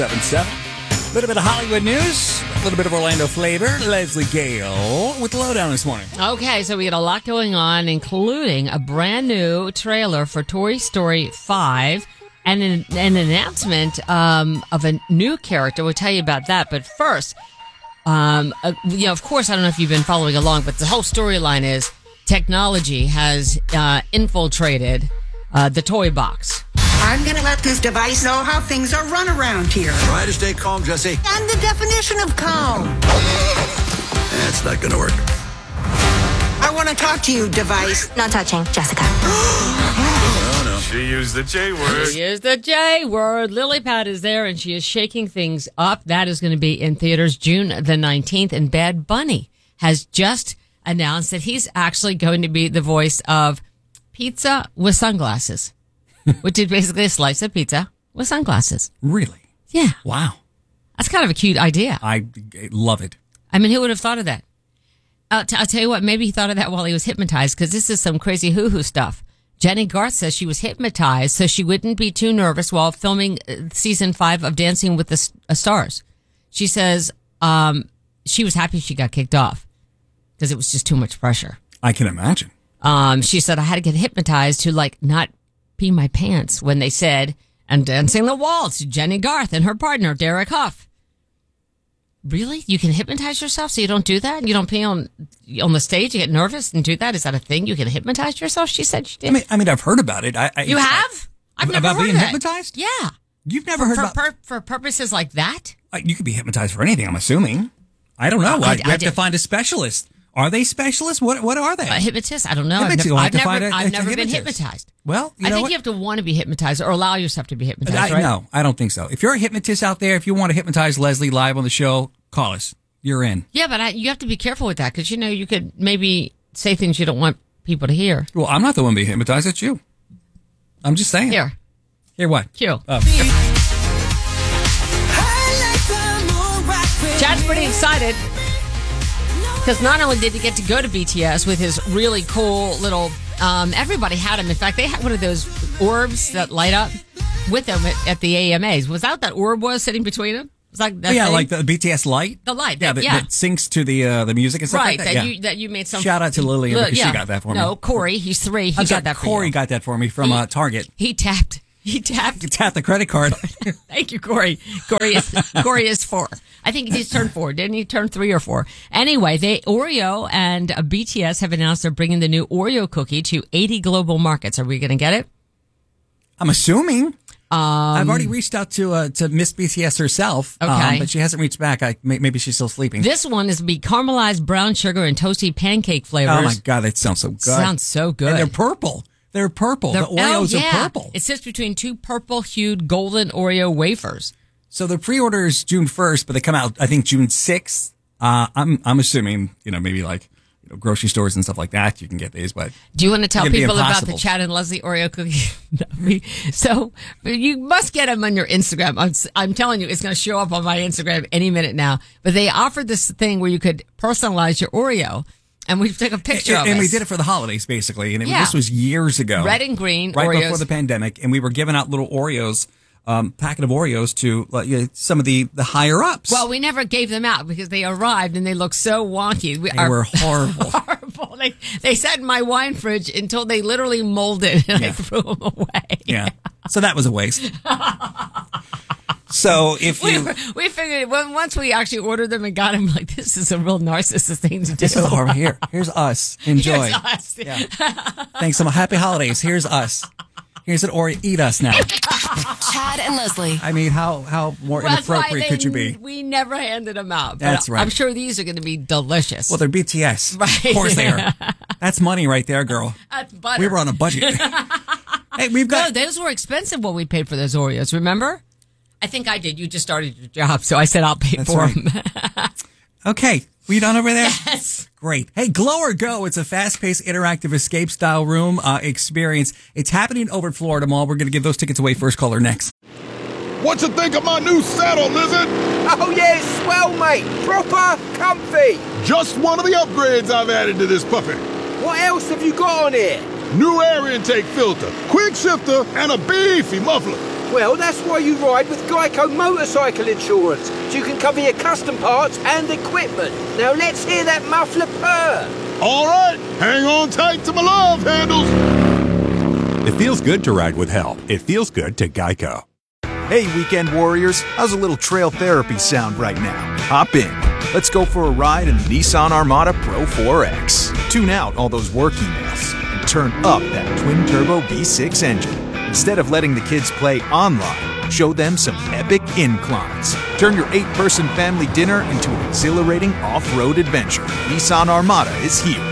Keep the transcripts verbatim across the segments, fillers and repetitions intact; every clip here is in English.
seven seven. A little bit of Hollywood news, a little bit of Orlando flavor. Leslie Gale with the lowdown this morning. Okay, so we got a lot going on, including a brand new trailer for Toy Story five and an, an announcement um, of a new character. We'll tell you about that. But first, um, uh, you know, of course, I don't know if you've been following along, but the whole storyline is technology has uh, infiltrated uh, the toy box. I'm going to let this device know how things are run around here. Try to stay calm, Jesse. And the definition of calm. That's not going to work. I want to talk to you, device. Not touching, Jessica. Oh, no. She used the J word. She used the J word. Lilypad is there, and she is shaking things up. That is going to be in theaters June the nineteenth. And Bad Bunny has just announced that he's actually going to be the voice of Pizza with Sunglasses. Which is basically a slice of pizza with sunglasses. Really? Yeah. Wow. That's kind of a cute idea. I love it. I mean, who would have thought of that? I'll, t- I'll tell you what, maybe he thought of that while he was hypnotized, because this is some crazy hoo-hoo stuff. Jenny Garth says she was hypnotized so she wouldn't be too nervous while filming season five of Dancing with the S- uh, Stars. She says um, she was happy she got kicked off because it was just too much pressure. I can imagine. Um, she said, I had to get hypnotized to, like, not pee my pants when they said, and dancing the waltz, Jenny Garth and her partner, Derek Huff. Really? You can hypnotize yourself so you don't do that? You don't pee on on the stage? You get nervous and do that? Is that a thing? You can hypnotize yourself? She said she did. I mean, I mean, I've heard about it. I, I, you have? I've never about heard being of that. hypnotized? Yeah. You've never for, heard for, about... For, for purposes like that? Uh, you could be hypnotized for anything, I'm assuming. I don't know. I- I, I we have did- to find a specialist. Are they specialists? What What are they? A hypnotist? I don't know. Hypnotist. I've You'll never, have I've to never, find a- I've a never been hypnotist. hypnotized. Well, you I know think what? you have to want to be hypnotized or allow yourself to be hypnotized, I, right? No, I don't think so. If you're a hypnotist out there, if you want to hypnotize Leslie live on the show, call us. You're in. Yeah, but I, you have to be careful with that because, you know, you could maybe say things you don't want people to hear. Well, I'm not the one being hypnotized. It's you. I'm just saying. Here. Here what? Cue. Oh. Chad's pretty excited because not only did he get to go to B T S with his really cool little, um, everybody had him. In fact, they had one of those orbs that light up with them at, at the A M As. Was that what that orb was sitting between them? It was like that Oh, yeah, thing? like the B T S light. The light, Yeah, that- that, yeah. that syncs to the uh, the music and stuff Right, like that. that yeah. you that you made some. Shout out to Lillian Look, because yeah. she got that for me. No, Corey, he's three. He I'm got sorry, that for Corey you. got that for me from uh, Target. He tapped. He tapped. You tap the credit card. Thank you, Corey. Corey is Corey is four. I think he's turned four. Didn't he turn three or four? Anyway, they Oreo and uh, B T S have announced they're bringing the new Oreo cookie to eighty global markets. Are we going to get it? I'm assuming. Um, I've already reached out to uh, to Miss B T S herself, Okay. um, but she hasn't reached back. I may, maybe she's still sleeping. This one is to be caramelized brown sugar and toasty pancake flavors. Oh my god, that sounds so good. Sounds so good. And they're purple. They're purple. They're- the Oreos oh, yeah. are purple. It sits between two purple-hued golden Oreo wafers. So the pre-order is June first, but they come out I think June sixth. Uh, I'm I'm assuming you know maybe like you know grocery stores and stuff like that you can get these, but Do you want to tell It'd be people about the impossible. Chad and Leslie Oreo cookie? No, we- so you must get them on your Instagram. I'm, I'm telling you, it's going to show up on my Instagram any minute now. But they offered this thing where you could personalize your Oreo, and we took a picture and, of and we us. did it for the holidays basically, and it, Yeah. this was years ago, Red and green right Oreos. before the pandemic, and we were giving out little Oreos, um, packet of Oreos to like, you know, some of the the higher ups. Well, we never gave them out because they arrived and they looked so wonky. We, they were horrible. horrible. They, they sat in my wine fridge until they literally molded and Yeah. I threw them away. Yeah, so that was a waste. So if We, you were- we figured when, once we actually ordered them and got them, like, this is a real narcissist thing to do. this is over here, here's us. Enjoy. Here's us. Yeah. Thanks so much. Happy holidays. Here's us. Here's an Oreo. Eat us now. Chad and Leslie. I mean, how how more Well, that's why inappropriate they- could you be? We never handed them out. But That's right. I'm sure these are going to be delicious. Well, they're B T S. Right. Of course they are. That's money right there, girl. That's butter. We were on a budget. Hey, we've No, got. those were expensive what we paid for those Oreos, remember? I think I did. You just started your job, so I said I'll pay That's for right. them. Okay, we done over there? Yes. Great. Hey, Glow or Go. It's a fast-paced, interactive escape-style room uh, experience. It's happening over at Florida Mall. We're going to give those tickets away first caller next. What you think of my new saddle, Lizard? Oh yeah, it's swell, mate. Proper comfy. Just one of the upgrades I've added to this puppy. What else have you got on here? New air intake filter, quick shifter, and a beefy muffler. Well, that's why you ride with Geico Motorcycle Insurance, so you can cover your custom parts and equipment. Now let's hear that muffler purr. All right, hang on tight to my love handles. It feels good to ride with help. It feels good to Geico. Hey, weekend warriors, how's a little trail therapy sound right now? Hop in. Let's go for a ride in the Nissan Armada Pro four X. Tune out all those work emails and turn up that twin-turbo V six engine. Instead of letting the kids play online, show them some epic inclines. Turn your eight-person family dinner into an exhilarating off-road adventure. Nissan Armada is here.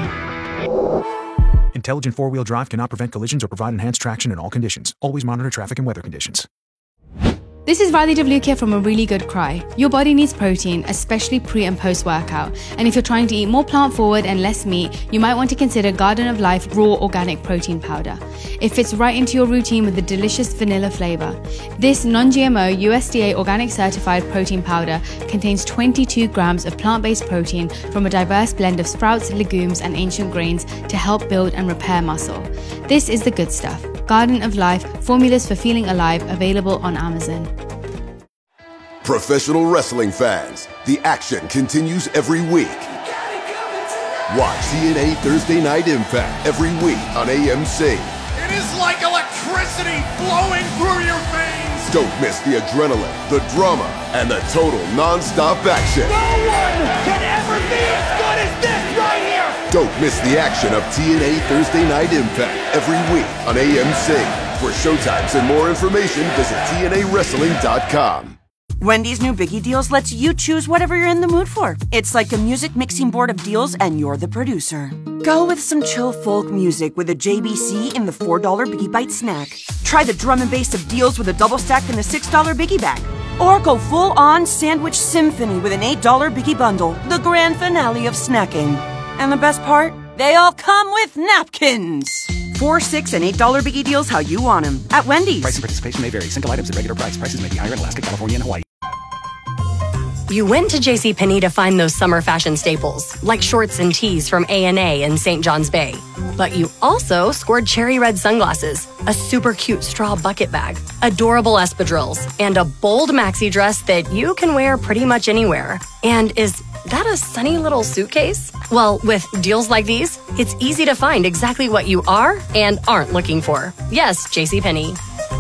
Intelligent four-wheel drive cannot prevent collisions or provide enhanced traction in all conditions. Always monitor traffic and weather conditions. This is Radhi Devlukia from A Really Good Cry. Your body needs protein, especially pre and post workout. And if you're trying to eat more plant forward and less meat, you might want to consider Garden of Life Raw Organic Protein Powder. It fits right into your routine with a delicious vanilla flavor. This non-G M O U S D A organic certified protein powder contains twenty-two grams of plant-based protein from a diverse blend of sprouts, legumes, and ancient grains to help build and repair muscle. This is the good stuff. Garden of Life, formulas for feeling alive, available on Amazon. Professional wrestling fans, the action continues every week. Watch T N A Thursday Night Impact every week on A M C. It is like electricity flowing through your veins. Don't miss the adrenaline, the drama, and the total non-stop action. No one can ever be as good as this right here. Don't miss the action of T N A Thursday Night Impact every week on A M C. For showtimes and more information, visit T N A wrestling dot com. Wendy's new Biggie Deals lets you choose whatever you're in the mood for. It's like a music mixing board of deals, and you're the producer. Go with some chill folk music with a J B C in the four dollar Biggie Bite snack. Try the drum and bass of deals with a double stack in the six dollar Biggie Bag. Or go full-on sandwich symphony with an eight dollar Biggie Bundle, the grand finale of snacking. And the best part? They all come with napkins. Four, six, and eight dollar Biggie Deals how you want them at Wendy's. Price and participation may vary. Single items at regular price. Prices may be higher in Alaska, California, and Hawaii. You went to JCPenney to find those summer fashion staples, like shorts and tees from A and A in Saint John's Bay. But you also scored cherry red sunglasses, a super cute straw bucket bag, adorable espadrilles, and a bold maxi dress that you can wear pretty much anywhere. And is that a sunny little suitcase? Well, with deals like these, it's easy to find exactly what you are and aren't looking for. Yes, JCPenney.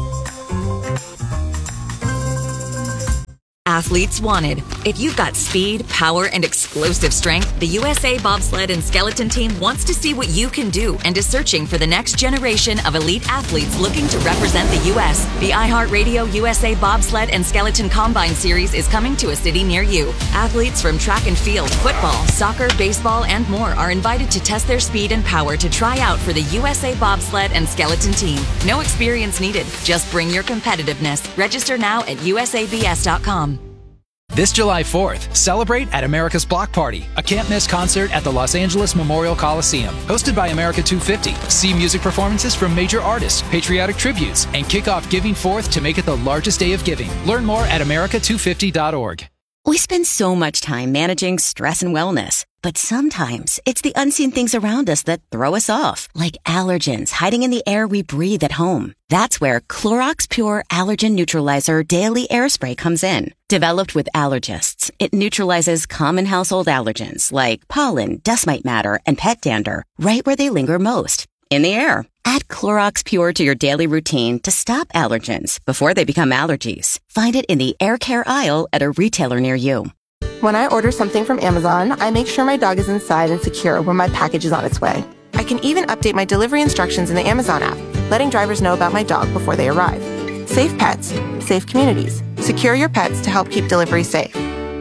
Athletes wanted. If you've got speed, power, and explosive strength, the U S A Bobsled and Skeleton Team wants to see what you can do and is searching for the next generation of elite athletes looking to represent the U S The iHeartRadio U S A Bobsled and Skeleton Combine Series is coming to a city near you. Athletes from track and field, football, soccer, baseball, and more are invited to test their speed and power to try out for the U S A Bobsled and Skeleton Team. No experience needed. Just bring your competitiveness. Register now at U S A B S dot com. This July fourth, celebrate at America's Block Party, a can't-miss concert at the Los Angeles Memorial Coliseum. Hosted by America two fifty, see music performances from major artists, patriotic tributes, and kick off Giving Fourth to make it the largest day of giving. Learn more at America two fifty dot org. We spend so much time managing stress and wellness, but sometimes it's the unseen things around us that throw us off, like allergens hiding in the air we breathe at home. That's where Clorox Pure Allergen Neutralizer Daily Air Spray comes in. Developed with allergists, it neutralizes common household allergens like pollen, dust mite matter, and pet dander right where they linger most, in the air. Add Clorox Pure to your daily routine to stop allergens before they become allergies. Find it in the air care aisle at a retailer near you. When I order something from Amazon, I make sure my dog is inside and secure when my package is on its way. I can even update my delivery instructions in the Amazon app, letting drivers know about my dog before they arrive. Safe pets, safe communities. Secure your pets to help keep delivery safe.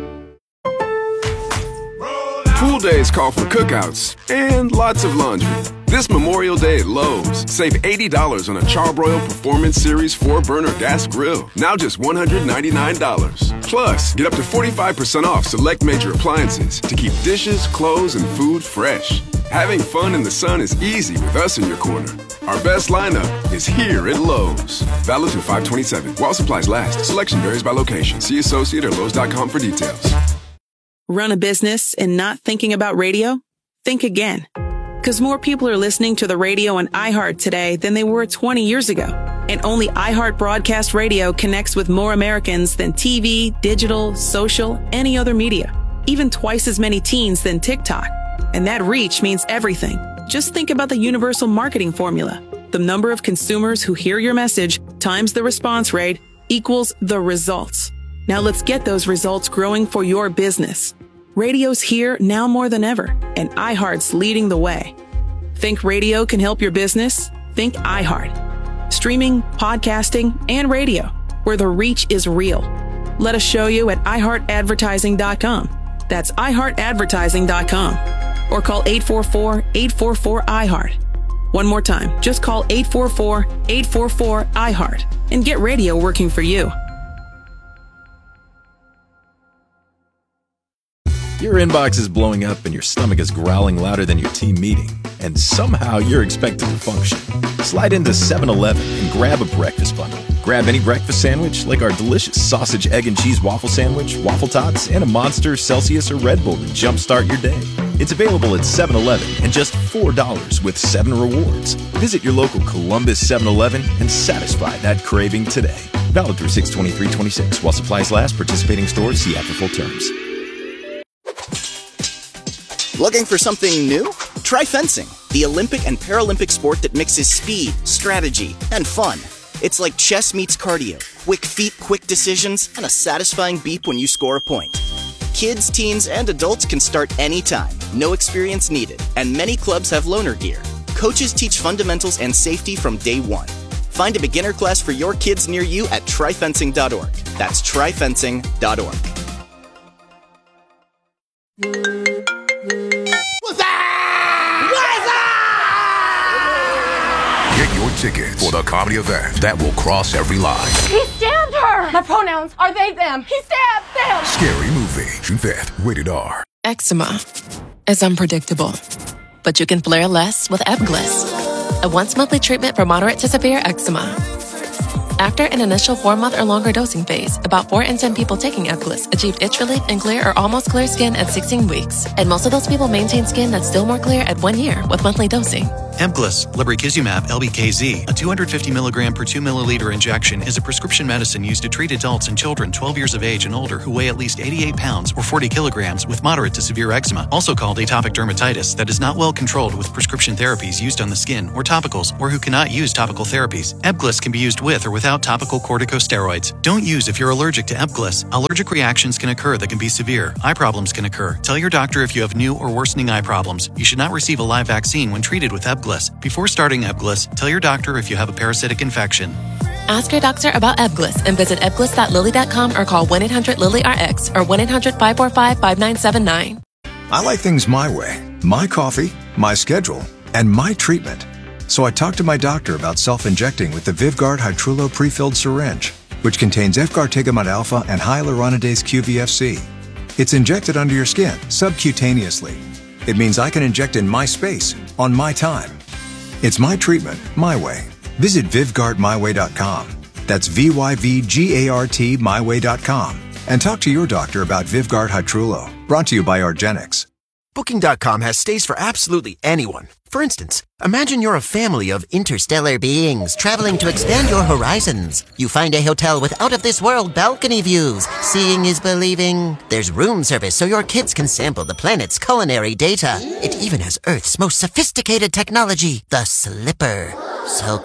Pool days call for cookouts and lots of laundry. This Memorial Day at Lowe's, save eighty dollars on a Charbroil Performance Series four burner gas grill, now just one hundred ninety-nine dollars. Plus, get up to forty-five percent off select major appliances to keep dishes, clothes, and food fresh. Having fun in the sun is easy with us in your corner. Our best lineup is here at Lowe's. Valid through five twenty-seven. While supplies last. Selection varies by location. See associate or Lowe's dot com for details. Run a business and not thinking about radio? Think again. Because more people are listening to the radio on iHeart today than they were twenty years ago. And only iHeart Broadcast Radio connects with more Americans than T V, digital, social, any other media. Even twice as many teens than TikTok. And that reach means everything. Just think about the universal marketing formula. The number of consumers who hear your message times the response rate equals the results. Now let's get those results growing for your business. Radio's here now more than ever, and iHeart's leading the way. Think radio can help your business? Think iHeart. Streaming, podcasting, and radio, where the reach is real. Let us show you at i heart advertising dot com. That's i heart advertising dot com. Or call eight four four, eight four four, I heart. One more time, just call eight four four, eight four four, I heart and get radio working for you. Your inbox is blowing up and your stomach is growling louder than your team meeting, and somehow you're expected to function. Slide into seven eleven and grab a breakfast bundle. Grab any breakfast sandwich like our delicious sausage, egg, and cheese waffle sandwich, waffle tots, and a Monster, Celsius, or Red Bull to jumpstart your day. It's available at seven eleven and just four dollars with seven rewards. Visit your local Columbus seven eleven and satisfy that craving today. Valid through six twenty-three twenty-six while supplies last. Participating stores, see after full terms. Looking for something new? Try fencing, the Olympic and Paralympic sport that mixes speed, strategy, and fun. It's like chess meets cardio, quick feet, quick decisions, and a satisfying beep when you score a point. Kids, teens, and adults can start anytime, no experience needed, and many clubs have loaner gear. Coaches teach fundamentals and safety from day one. Find a beginner class for your kids near you at try fencing dot org. That's try fencing dot org. Get your tickets for the comedy event that will cross every line. He stabbed her! My pronouns are they, them. He stabbed them! Scary Movie, June fifth, rated R. Eczema is unpredictable, but you can flare less with Ebglyss, a once-monthly treatment for moderate to severe eczema. After an initial four-month or longer dosing phase, about four in ten people taking Ebglyss achieved itch relief and clear or almost clear skin at sixteen weeks, and most of those people maintain skin that's still more clear at one year with monthly dosing. Ebglyss, lebrikizumab L B K Z, a two hundred fifty milligram per two milliliter injection, is a prescription medicine used to treat adults and children twelve years of age and older who weigh at least eighty-eight pounds or forty kilograms with moderate to severe eczema, also called atopic dermatitis, that is not well controlled with prescription therapies used on the skin or topicals, or who cannot use topical therapies. Ebglyss can be used with or without topical corticosteroids. Don't use if you're allergic to Ebglyss. Allergic reactions can occur that can be severe. Eye problems can occur. Tell your doctor if you have new or worsening eye problems. You should not receive a live vaccine when treated with Ebglyss. Before starting Ebglyss, tell your doctor if you have a parasitic infection. Ask your doctor about Ebglyss and visit ebglyss dot lilly dot com or call one eight hundred lilly R X or one eight hundred, five four five, five nine seven nine. I like things my way. My coffee, my schedule, and my treatment. So I talked to my doctor about self-injecting with the Vyvgart Hytrulo pre-filled syringe, which contains F-gartigimod alpha and hyaluronidase Q V F C. It's injected under your skin, subcutaneously. It means I can inject in my space, on my time. It's my treatment, my way. Visit Vyvgart my way dot com. That's V Y V G A R T my way dot com. And talk to your doctor about Vyvgart Hytrulo. Brought to you by Argenix. Booking dot com has stays for absolutely anyone. For instance, imagine you're a family of interstellar beings traveling to expand your horizons. You find a hotel with out-of-this-world balcony views. Seeing is believing. There's room service so your kids can sample the planet's culinary data. It even has Earth's most sophisticated technology, the Slipper. So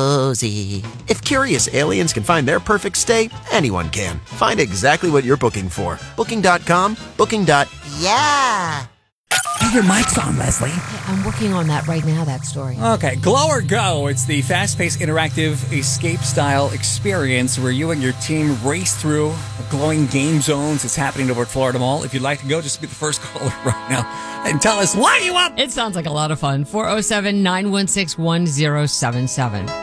cozy. If curious aliens can find their perfect stay, anyone can. Find exactly what you're booking for. Booking dot com, booking. Yeah. Hey, your mic's on, Leslie. I'm working on that right now, that story. Okay, Glow or Go. It's the fast-paced, interactive, escape-style experience where you and your team race through glowing game zones. It's happening over at Florida Mall. If you'd like to go, just be the first caller right now and tell us why you up. It sounds like a lot of fun. four oh seven, nine one six, one oh seven seven.